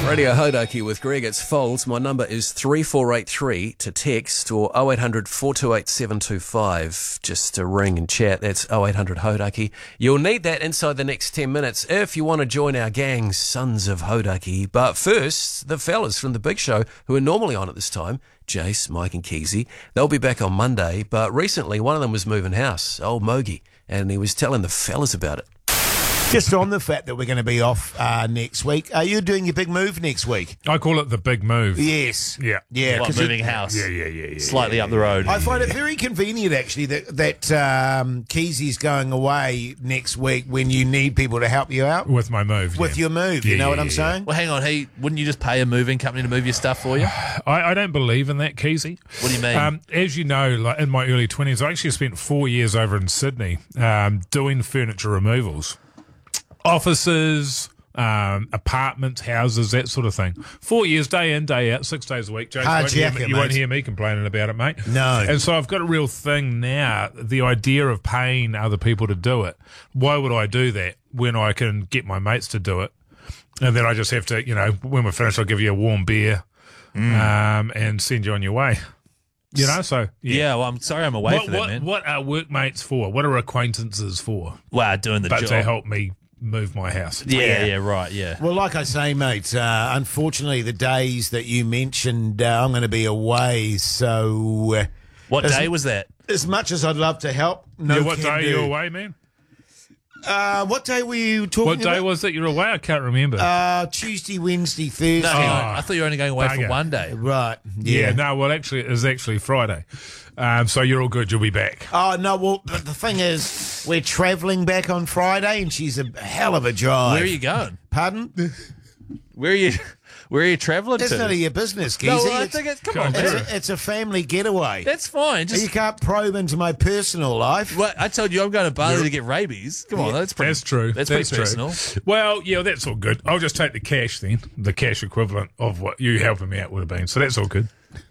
Radio Hodaki with Greg. It's Folds. My number is 3483 to text or 0800 428 725. Just to ring and chat. That's 0800 Hodaki. You'll need that inside the next 10 minutes if you want to join our gang, Sons of Hodaki. But first, the fellas from the Big Show who are normally on at this time, Jace, Mike and Keezy, they'll be back on Monday. But recently, one of them was moving house, old Mogi, and he was telling the fellas about it. Just on the fact that we're going to be off next week, are you doing your big move next week? I call it the big move. Yes. Yeah. Yeah. What, moving house? Yeah. Slightly up the road. I find it very convenient, actually, that Keezy's going away next week when you need people to help you out. With my move. With your move, you know what I'm saying? Well, hang on. Wouldn't you just pay a moving company to move your stuff for you? I don't believe in that, Keezy. What do you mean? As you know, like in my early 20s, I actually spent 4 years over in Sydney doing furniture removals. Offices, apartments, houses, that sort of thing. 4 years, day in, day out, 6 days a week. Jason, you won't hear me complaining about it, mate. No. And so I've got a real thing now, the idea of paying other people to do it. Why would I do that when I can get my mates to do it? And then I just have to, when we're finished, I'll give you a warm beer and send you on your way. So... Yeah, well, I'm sorry I'm away for that, man. What are workmates for? What are acquaintances for? Wow, doing the job. But to help me move my house. Yeah, right, yeah. Well, like I say, mate, unfortunately, the days that you mentioned, I'm going to be away, so... what day was that? As much as I'd love to help, what day are you away, man? What day were you talking about? What day was it you're away? I can't remember. Tuesday, Wednesday, Thursday. No, I thought you were only going away for one day. Right. Yeah, no, well, actually, it was actually Friday. So you're all good. You'll be back. Oh, no, well, but the thing is, we're travelling back on Friday, and she's a hell of a drive. Where are you going? Pardon? Where are you travelling to? It's none of your business, Geezy. No, well, I think come on, man. It's a family getaway. That's fine. You can't probe into my personal life. Well, I told you I'm going to Bali to get rabies. Come on, that's true. That's pretty personal. Well, yeah, that's all good. I'll just take the cash then, the cash equivalent of what you helping me out would have been. So that's all good.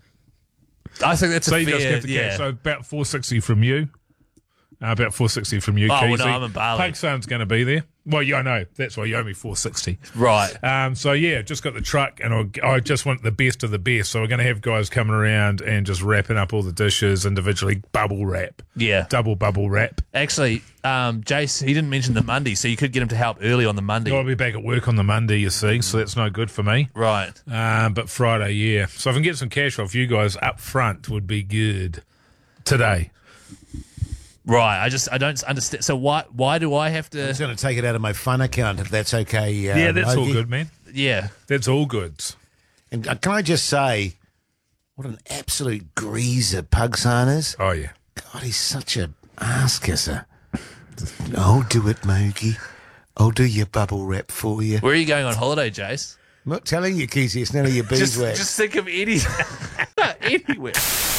I think that's so a you fair, just get the cash. So about $460 from you. About $460 from you, Keezy. Well, no, I'm in Bali. Pakistan's going to be there. Well, yeah, I know. That's why you owe me $460. Right. So, yeah, just got the truck, and I just want the best of the best. So we're going to have guys coming around and just wrapping up all the dishes individually, bubble wrap. Yeah. Double bubble wrap. Actually, Jace, he didn't mention the Monday, so you could get him to help early on the Monday. I'll be back at work on the Monday, you see, so that's no good for me. Right. But Friday, yeah. So if I can get some cash off you guys up front would be good today. Right, I don't understand. So why do I have to... I'm just going to take it out of my fun account, if that's okay. Yeah, that's all good, man. Yeah. That's all good. And can I just say, what an absolute greaser Pugsan is. Oh, yeah. God, he's such a ass-kisser. I'll do it, Mogi. I'll do your bubble wrap for you. Where are you going on holiday, Jace? I'm not telling you, Keezy, it's none of your beeswax. Just think of anywhere.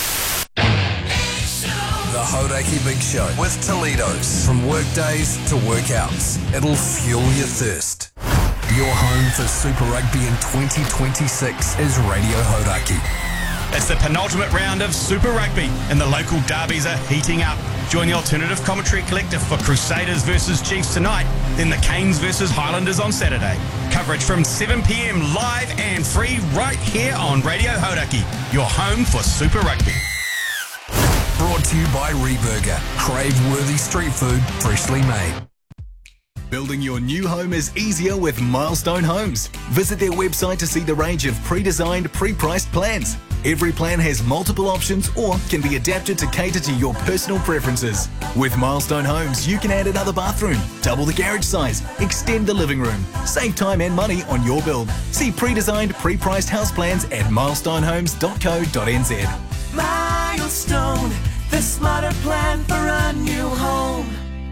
The Hodaki Big Show with Toledo's. From workdays to workouts, it'll fuel your thirst. Your home for Super Rugby in 2026 is Radio Hodaki. It's the penultimate round of Super Rugby, and the local derbies are heating up. Join the Alternative Commentary Collective for Crusaders versus Chiefs tonight, then the Canes versus Highlanders on Saturday. Coverage from 7 p.m 5 and free right here on Radio Hodaki, your home for Super Rugby. Brought to you by Reburger. Crave-worthy street food, freshly made. Building your new home is easier with Milestone Homes. Visit their website to see the range of pre-designed, pre-priced plans. Every plan has multiple options or can be adapted to cater to your personal preferences. With Milestone Homes, you can add another bathroom, double the garage size, extend the living room, save time and money on your build. See pre-designed, pre-priced house plans at milestonehomes.co.nz. Milestone, the smarter plan for a new home.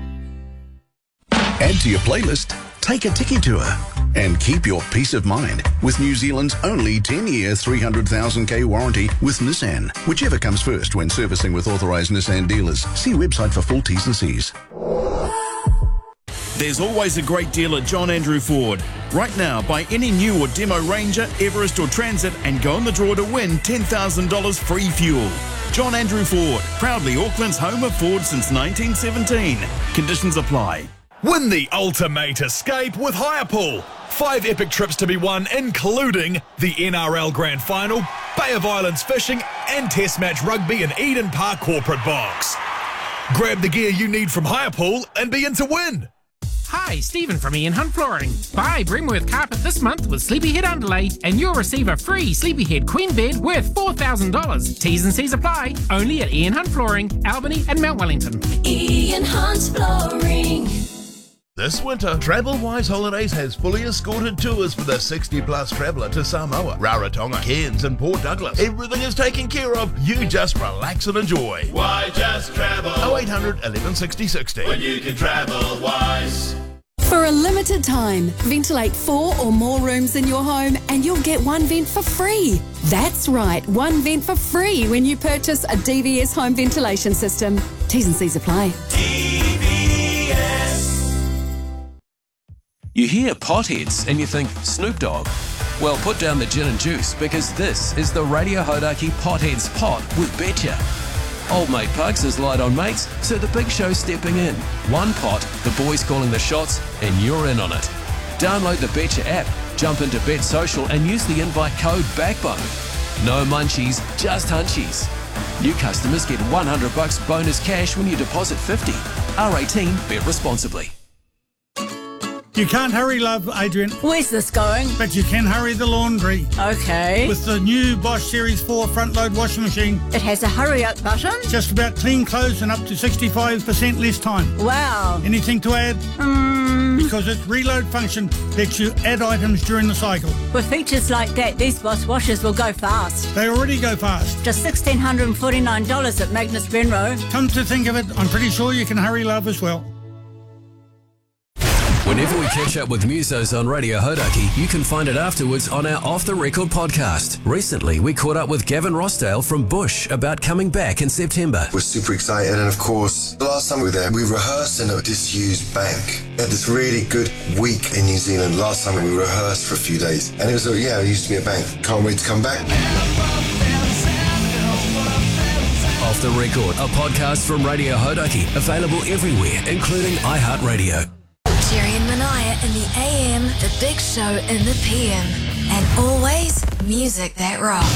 Add to your playlist, take a Tiki tour, and keep your peace of mind with New Zealand's only 10-year 300,000k warranty with Nissan. Whichever comes first when servicing with authorised Nissan dealers. See website for full T's and C's. There's always a great deal at John Andrew Ford. Right now, buy any new or demo Ranger, Everest or Transit and go in the draw to win $10,000 free fuel. John Andrew Ford, proudly Auckland's home of Ford since 1917. Conditions apply. Win the ultimate escape with Hirepool. 5 epic trips to be won, including the NRL Grand Final, Bay of Islands fishing, and Test match rugby in Eden Park Corporate Box. Grab the gear you need from Hirepool and be in to win. Hi, Stephen from Ian Hunt Flooring. Buy Bremworth Carpet this month with Sleepyhead Underlay and you'll receive a free Sleepyhead Queen Bed worth $4,000. T's and C's apply. Only at Ian Hunt Flooring, Albany and Mount Wellington. Ian Hunt Flooring. This winter, TravelWise Holidays has fully escorted tours for the 60-plus traveller to Samoa, Rarotonga, Cairns and Port Douglas. Everything is taken care of. You just relax and enjoy. Why just travel? 0800 11 60 60. When you can travel wise. For a limited time, ventilate 4 or more rooms in your home and you'll get one vent for free. That's right, one vent for free when you purchase a DVS home ventilation system. T's and C's apply. You hear potheads and you think Snoop Dogg. Well, put down the gin and juice because this is the Radio Hodaki Potheads Pot with Betcha. Old mate Pugs is light on mates, so the big show's stepping in. One pot, the boys calling the shots, and you're in on it. Download the Betcha app, jump into Bet Social and use the invite code BACKBONE. No munchies, just hunchies. New customers get $100 bonus cash when you deposit 50. R18, bet responsibly. You can't hurry love, Adrian. Where's this going? But you can hurry the laundry. Okay. With the new Bosch Series 4 front-load washing machine. It has a hurry-up button? Just about clean clothes and up to 65% less time. Wow. Anything to add? Because its reload function lets you add items during the cycle. With features like that, these Bosch washers will go fast. They already go fast. Just $1,649 at Magnus Benro. Come to think of it, I'm pretty sure you can hurry love as well. Whenever we catch up with musos on Radio Hodaki, you can find it afterwards on our Off The Record podcast. Recently, we caught up with Gavin Rossdale from Bush about coming back in September. We're super excited, and of course, the last time we were there, we rehearsed in a disused bank. We had this really good week in New Zealand. Last time we rehearsed for a few days, and it was it used to be a bank. Can't wait to come back. Off The Record, a podcast from Radio Hodaki, available everywhere, including iHeartRadio. Jerry and Manaya in the AM, the Big Show in the PM, and always music that rocks.